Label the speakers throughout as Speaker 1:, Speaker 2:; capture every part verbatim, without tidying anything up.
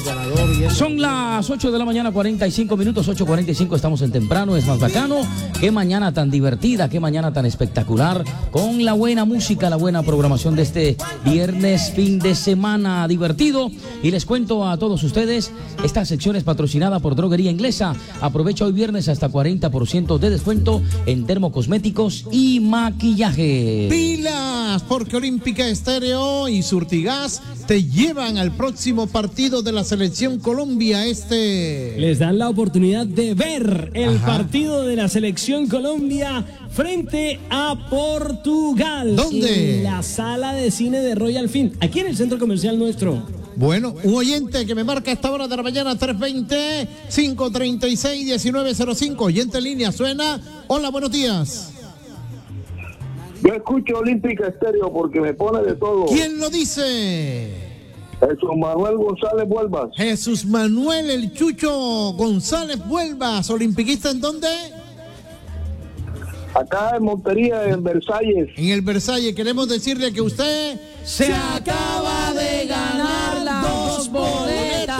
Speaker 1: Son las ocho de la mañana, cuarenta y cinco minutos, ocho cuarenta y cinco, estamos en temprano, es más bacano. Qué mañana tan divertida, qué mañana tan espectacular, con la buena música, la buena programación de este viernes, fin de semana divertido. Y les cuento a todos ustedes, esta sección es patrocinada por Droguería Inglesa. Aprovecha hoy viernes hasta cuarenta por ciento de descuento en dermocosméticos y maquillaje.
Speaker 2: ¡Pilas! Porque Olímpica Estéreo y Surtigas te llevan al próximo partido de la Selección Colombia Este.
Speaker 3: Les dan la oportunidad de ver el
Speaker 2: Ajá.
Speaker 3: partido de la Selección Colombia frente a Portugal.
Speaker 2: ¿Dónde?
Speaker 3: En la sala de cine de Royal Film, aquí en el centro comercial nuestro.
Speaker 2: Bueno, un oyente que me marca a esta hora de la mañana, tres veinte, cinco treinta y seis, diecinueve cero cinco. Oyente en línea, suena. Hola, buenos días.
Speaker 4: Yo escucho Olímpica Estéreo porque me pone de todo.
Speaker 2: ¿Quién lo dice?
Speaker 4: Jesús Manuel González Vuelvas.
Speaker 2: Jesús Manuel el Chucho González Vuelvas. ¿Olimpiquista en dónde?
Speaker 4: Acá en Montería, en Versalles.
Speaker 2: En el Versalles. Queremos decirle que usted
Speaker 1: Se acaba de ganar las dos boletas.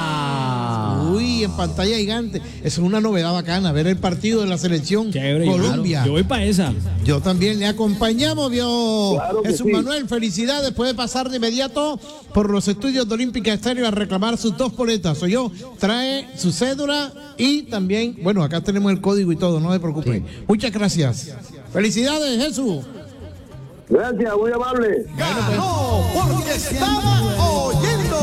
Speaker 2: Uy, en pantalla gigante. Es una novedad bacana, ver el partido de la Selección
Speaker 3: Chévere,
Speaker 2: Colombia.
Speaker 3: claro. Yo voy para esa.
Speaker 2: Yo también le acompañamos, vio.
Speaker 4: Claro que
Speaker 2: Jesús
Speaker 4: sí.
Speaker 2: Manuel, felicidades. Puede pasar de inmediato por los estudios de Olímpica Estéreo a reclamar sus dos boletas. Soy yo, trae su cédula y también, bueno, acá tenemos el código y todo, no se preocupe. Sí. Muchas gracias. Felicidades, Jesús.
Speaker 4: Gracias, muy amable.
Speaker 2: Ganó porque estaba oyendo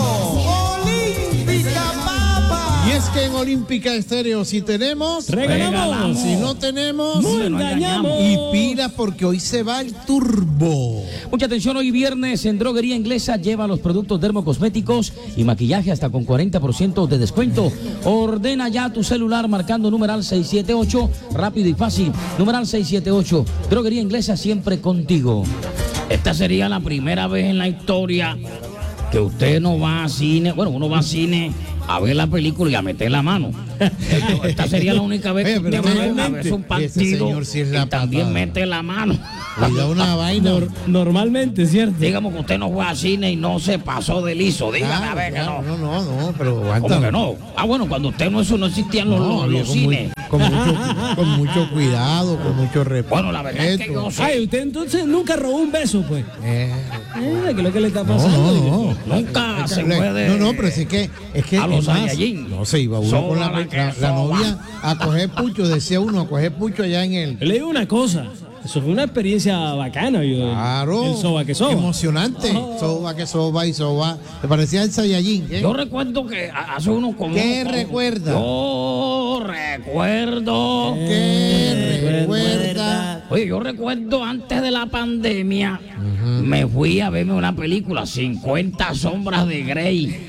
Speaker 2: Olímpica Papa. Y es que en Olímpica Estéreo, si tenemos,
Speaker 3: regalamos.
Speaker 2: Si no tenemos,
Speaker 3: no engañamos.
Speaker 2: Y pila porque hoy se va el turbo.
Speaker 1: Mucha atención, hoy viernes en Droguería Inglesa lleva los productos dermocosméticos y maquillaje hasta con cuarenta por ciento de descuento. Ordena ya tu celular marcando numeral seis siete ocho, rápido y fácil, numeral seis siete ocho. Droguería Inglesa, siempre contigo. Esta sería la primera vez en la historia que usted no va a cine, bueno, uno va a cine a ver la película y a meter la mano. Esta sería la única vez que usted va a ver un partido
Speaker 2: sí es
Speaker 1: y también mete la mano.
Speaker 2: Cuidado una vaina.
Speaker 3: Nor normalmente, ¿cierto?
Speaker 1: Digamos que usted no fue al cine y no se pasó de liso. Dígame
Speaker 2: Claro,
Speaker 1: a ver
Speaker 2: claro,
Speaker 1: que no.
Speaker 2: No, no, no, pero aguanta.
Speaker 1: ¿Cómo que no? Ah, bueno, cuando usted no eso no existían los,
Speaker 2: No,
Speaker 1: los, los
Speaker 2: con
Speaker 1: cines.
Speaker 2: Muy, con, mucho, con mucho cuidado, con mucho respeto.
Speaker 1: Bueno, la verdad es que yo sé.
Speaker 3: Ay, usted entonces nunca robó un beso, pues.
Speaker 2: Eh,
Speaker 3: Eh, ¿Qué es lo que le está
Speaker 2: no,
Speaker 3: pasando?
Speaker 2: no, no.
Speaker 1: Nunca se
Speaker 2: Le-
Speaker 1: puede.
Speaker 2: No, no, pero es que es que
Speaker 1: a los
Speaker 2: es más,
Speaker 1: Saiyajin.
Speaker 2: no se iba uno
Speaker 1: Soba
Speaker 2: con la,
Speaker 1: la que
Speaker 2: la, la
Speaker 1: soba.
Speaker 2: novia a coger pucho, decía uno, a coger pucho allá en el.
Speaker 3: Le digo una cosa. Eso fue una experiencia bacana, yo.
Speaker 2: Claro,
Speaker 3: El soba que soba.
Speaker 2: emocionante.
Speaker 3: Oh.
Speaker 2: Soba que soba y soba. Me parecía el Saiyajin. ¿eh?
Speaker 1: Yo recuerdo que hace uno como.
Speaker 2: ¿Qué
Speaker 1: como-
Speaker 2: recuerda?
Speaker 1: Yo recuerdo.
Speaker 2: ¿Qué recuerda?
Speaker 1: Oye, yo recuerdo antes de la pandemia, me fui a verme una película, cincuenta sombras de Grey.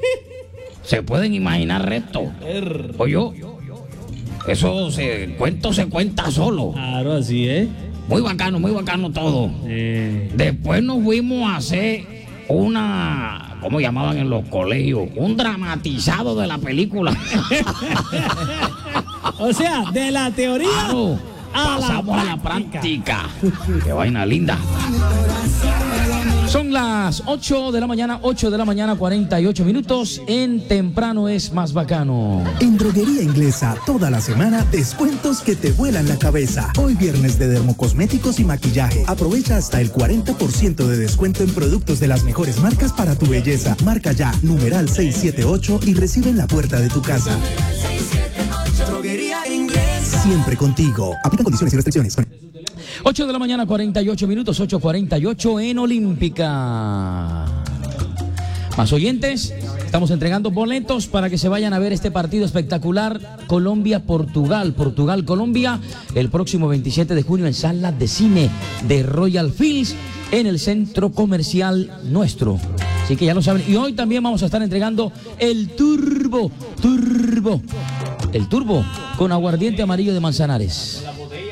Speaker 1: ¿Se pueden imaginar resto? Oye, eso se, cuento se cuenta solo.
Speaker 3: Claro, así es.
Speaker 1: Muy bacano, muy bacano todo.
Speaker 3: Eh.
Speaker 1: Después nos fuimos a hacer una, ¿cómo llamaban en los colegios? Un dramatizado de la película.
Speaker 3: O sea, de la teoría
Speaker 1: Claro,
Speaker 3: a
Speaker 1: pasamos
Speaker 3: la
Speaker 1: a la
Speaker 3: práctica.
Speaker 1: práctica. Qué vaina linda. Son las ocho de la mañana, ocho de la mañana, cuarenta y ocho minutos. En temprano es más bacano.
Speaker 5: En Droguería Inglesa, toda la semana, descuentos que te vuelan la cabeza. Hoy viernes de dermocosméticos y maquillaje. Aprovecha hasta el cuarenta por ciento de descuento en productos de las mejores marcas para tu belleza. Marca ya, numeral seis siete ocho y recibe en la puerta de tu casa.
Speaker 6: Droguería Inglesa.
Speaker 5: Siempre contigo. Aplican condiciones y restricciones.
Speaker 1: ocho de la mañana, cuarenta y ocho minutos, ocho cuarenta y ocho en Olímpica. Más oyentes, estamos entregando boletos para que se vayan a ver este partido espectacular Colombia-Portugal. Portugal-Colombia el próximo veintisiete de junio en sala de cine de Royal Fields en el centro comercial nuestro. Así que ya lo saben. Y hoy también vamos a estar entregando el Turbo, Turbo, el Turbo con aguardiente amarillo de Manzanares.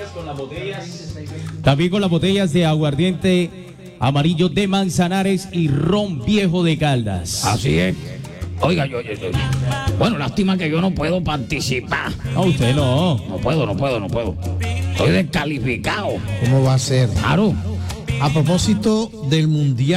Speaker 7: También con las botellas de aguardiente amarillo de Manzanares y ron viejo de Caldas.
Speaker 1: Así es. Oiga, yo, yo, yo- bueno, lástima que yo no puedo participar.
Speaker 7: No, usted no.
Speaker 1: No puedo, no puedo, no puedo. Estoy descalificado.
Speaker 2: ¿Cómo va a ser?
Speaker 1: Claro.
Speaker 2: A propósito del Mundial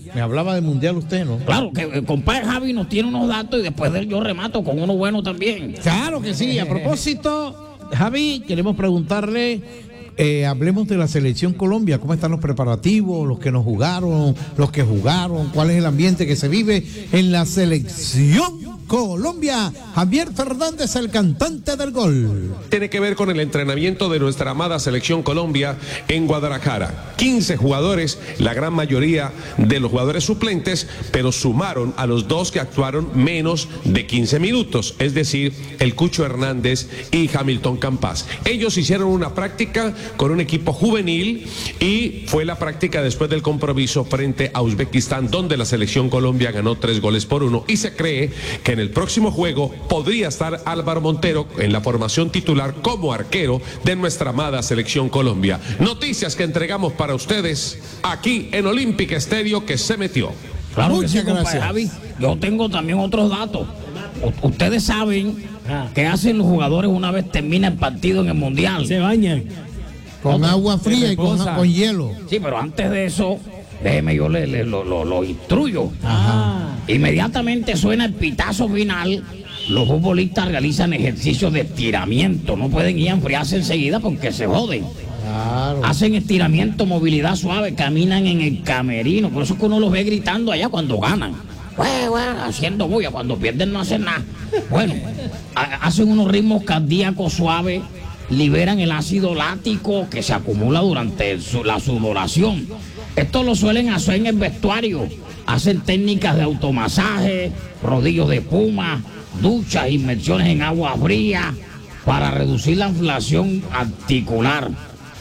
Speaker 2: Me hablaba del mundial usted, ¿no?
Speaker 1: Claro, que el compadre Javi nos tiene unos datos y después de él yo remato con uno bueno también.
Speaker 2: Claro que sí. A propósito, Javi, queremos preguntarle, eh, hablemos de la selección Colombia. ¿Cómo están los preparativos? Los que no jugaron, los que jugaron. ¿Cuál es el ambiente que se vive en la selección Colombia? Javier Fernández, el cantante del gol.
Speaker 6: Tiene que ver con el entrenamiento de nuestra amada selección Colombia en Guadalajara. quince jugadores, la gran mayoría de los jugadores suplentes, pero sumaron a los dos que actuaron menos de quince minutos, es decir, el Cucho Hernández y Hamilton Campas. Ellos hicieron una práctica con un equipo juvenil y fue la práctica después del compromiso frente a Uzbekistán, donde la selección Colombia ganó tres goles por uno, y se cree que en el próximo juego podría estar Álvaro Montero en la formación titular como arquero de nuestra amada selección Colombia. Noticias que entregamos para ustedes aquí en Olympic Stereo, que se metió.
Speaker 1: Claro
Speaker 2: Muchas
Speaker 1: que sí, compadre
Speaker 2: gracias.
Speaker 1: Javi. Yo tengo también otros datos. U- ustedes saben qué hacen los jugadores una vez termina el partido en el Mundial.
Speaker 3: Se bañan.
Speaker 2: Con agua fría y con,
Speaker 7: reposa.
Speaker 2: con hielo.
Speaker 1: Sí, pero antes de eso, déjeme yo le, le- lo, lo- lo instruyo.
Speaker 3: Ah.
Speaker 1: Inmediatamente suena el pitazo final. Los futbolistas realizan ejercicios de estiramiento. No pueden ir a enfriarse enseguida porque se joden.
Speaker 2: Claro.
Speaker 1: Hacen estiramiento, movilidad suave, caminan en el camerino. Por eso es que uno los ve gritando allá cuando ganan. Güey, güey, haciendo bulla. Cuando pierden no hacen nada. Bueno, ha- hacen unos ritmos cardíacos suaves, liberan el ácido láctico que se acumula durante el su- la sudoración. Esto lo suelen hacer en el vestuario. Hacen técnicas de automasaje, rodillos de espuma, duchas, inmersiones en agua fría para reducir la inflación articular.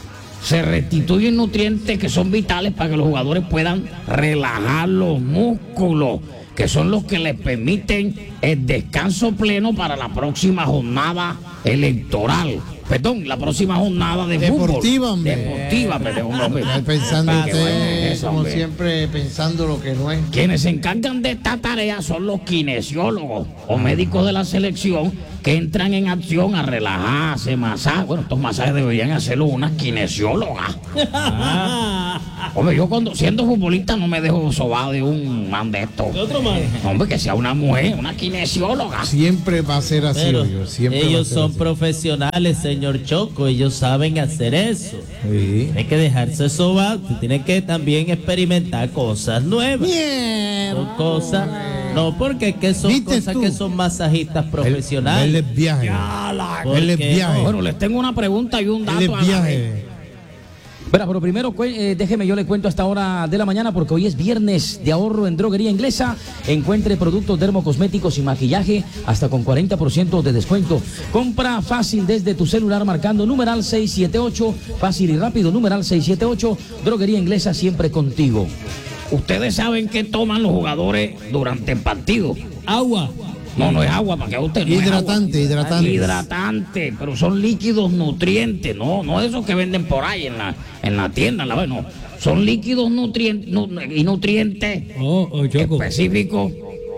Speaker 1: Se restituyen nutrientes que son vitales para que los jugadores puedan relajar los músculos, que son los que les permiten el descanso pleno para la próxima jornada electoral. Perdón, la próxima jornada de
Speaker 2: Deportiva,
Speaker 1: fútbol.
Speaker 2: hombre.
Speaker 1: Deportiva, perdón, hombre.
Speaker 2: Está pensando
Speaker 1: Qué bueno
Speaker 2: usted,
Speaker 1: eso,
Speaker 2: como
Speaker 1: hombre.
Speaker 2: siempre, pensando lo que no es.
Speaker 1: Quienes se encargan de esta tarea son los kinesiólogos o médicos de la selección que entran en acción a relajarse, masajes. Bueno, estos masajes deberían hacerlo unas kinesiólogas. Hombre, yo cuando siendo futbolista no me dejo sobar de un man de esto.
Speaker 3: ¿De otro man?
Speaker 1: Hombre, que sea una mujer, una kinesióloga.
Speaker 2: Siempre va a ser así,
Speaker 8: Pero
Speaker 2: oye, siempre va a
Speaker 8: ellos
Speaker 2: ser
Speaker 8: son
Speaker 2: así.
Speaker 8: profesionales, señor Choco, ellos saben hacer eso.
Speaker 2: Sí.
Speaker 8: Tiene que dejarse sobar, tiene que también experimentar cosas nuevas. Son cosas, no, porque es que son
Speaker 2: ¿Viste
Speaker 8: cosas
Speaker 2: tú?
Speaker 8: que son masajistas
Speaker 2: Él,
Speaker 8: profesionales.
Speaker 2: él es viaje. Él es
Speaker 8: Porque-
Speaker 2: viaje.
Speaker 1: Bueno, les tengo una pregunta y un
Speaker 2: Él
Speaker 1: dato
Speaker 2: es
Speaker 1: a la vez.
Speaker 2: viaje.
Speaker 1: Verá, pero primero cue- eh, déjeme yo le cuento a esta hora de la mañana porque hoy es viernes de ahorro en Droguería Inglesa. Encuentre productos dermocosméticos y maquillaje hasta con cuarenta por ciento de descuento. Compra fácil desde tu celular marcando numeral seiscientos setenta y ocho. Fácil y rápido, numeral seiscientos setenta y ocho. Droguería Inglesa siempre contigo. Ustedes saben qué toman los jugadores durante el partido.
Speaker 3: Agua.
Speaker 1: No, no es agua, para que usted no es
Speaker 2: Hidratante,
Speaker 1: agua.
Speaker 2: hidratante.
Speaker 1: Hidratante, pero son líquidos nutrientes, no, no esos que venden por ahí en la, en la tienda, la no. Son líquidos nutrientes y nutrientes
Speaker 3: Oh, oh, Choco.
Speaker 1: específicos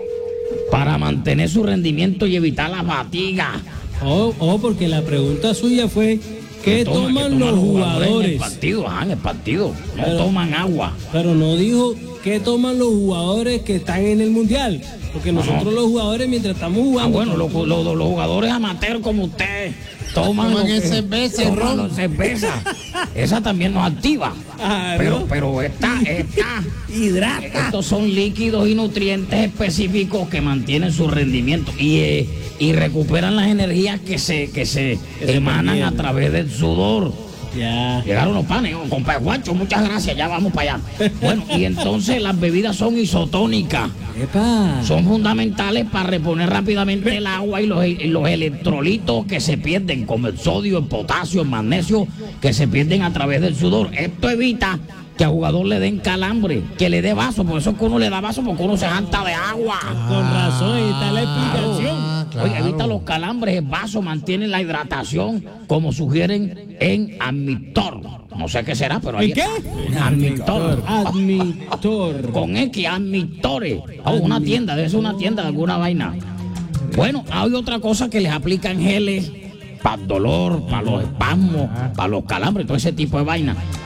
Speaker 1: para mantener su rendimiento y evitar la fatiga.
Speaker 3: Oh, oh, porque la pregunta suya fue, ¿qué
Speaker 1: toma-
Speaker 3: toman
Speaker 1: que
Speaker 3: los
Speaker 1: En el
Speaker 3: jugadores?
Speaker 1: partido, ajá, en el partido. No
Speaker 3: Pero-
Speaker 1: toman agua.
Speaker 3: Pero no dijo qué toman los jugadores que están en el mundial. Porque nosotros los jugadores, mientras estamos
Speaker 1: Ah,
Speaker 3: jugando.
Speaker 1: bueno, los, los- los jugadores amateurs como usted toman,
Speaker 2: Toman
Speaker 1: lo que-
Speaker 2: cerveza y
Speaker 1: toman
Speaker 2: ron.
Speaker 1: cerveza. Esa también nos activa.
Speaker 3: Ah,
Speaker 1: Pero,
Speaker 3: ¿no?
Speaker 1: pero esta, esta,
Speaker 3: Hidrata.
Speaker 1: estos son líquidos y nutrientes específicos que mantienen su rendimiento y, eh, y recuperan las energías que se, que se
Speaker 3: se
Speaker 1: emanan a
Speaker 3: pierden.
Speaker 1: través del sudor.
Speaker 3: Ya.
Speaker 1: Llegaron los panes, oh, compadre Juancho, muchas gracias, ya vamos para allá. Bueno, y entonces las bebidas son isotónicas.
Speaker 3: Epa.
Speaker 1: Son fundamentales para reponer rápidamente el agua y los, y los electrolitos que se pierden, como el sodio, el potasio, el magnesio, que se pierden a través del sudor. Esto evita que al jugador le den calambre, que le dé vaso. Por eso es que uno le da vaso, porque uno se janta de agua.
Speaker 3: Con razón, ahí está la explicación.
Speaker 2: Ah, claro.
Speaker 1: Oye, evita los calambres, el vaso mantiene la hidratación, como sugieren en Admictor. No sé qué será, pero ahí
Speaker 3: ¿En qué?
Speaker 1: está. Admictor.
Speaker 3: Admitor.
Speaker 1: Con X, Admictores. Oh, una tienda, debe ser una tienda de alguna vaina. Bueno, hay otra cosa que les aplican geles para el dolor, para los espasmos, para los calambres, todo ese tipo de vaina.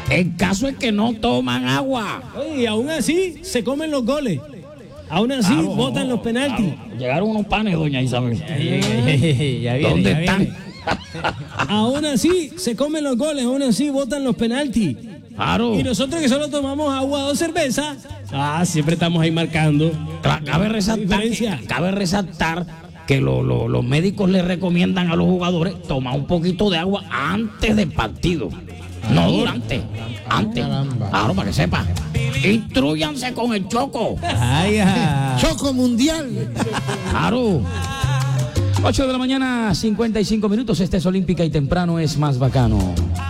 Speaker 1: El caso es que no toman agua.
Speaker 3: Oye, y aún así se comen los goles. Aún así
Speaker 1: Claro,
Speaker 3: botan los penaltis.
Speaker 1: Claro. Llegaron unos panes, doña Isabel.
Speaker 8: Ya viene,
Speaker 1: ¿Dónde
Speaker 8: ya
Speaker 1: están?
Speaker 8: viene.
Speaker 3: Aún así se comen los goles, aún así botan los penaltis.
Speaker 1: Claro.
Speaker 3: Y nosotros que solo tomamos agua o cerveza, ah, siempre estamos ahí marcando.
Speaker 1: Cla- Cabe resaltar,
Speaker 3: diferencia.
Speaker 1: que, cabe resaltar que lo- lo- los médicos le recomiendan a los jugadores tomar un poquito de agua antes del partido. No durante, antes.
Speaker 2: Caramba.
Speaker 1: Claro, para que sepa. Instruyanse con el Choco.
Speaker 8: Ay, ajá.
Speaker 2: Choco Mundial.
Speaker 1: Claro. ocho de la mañana, cincuenta y cinco minutos. Este es Olímpica y temprano es más bacano.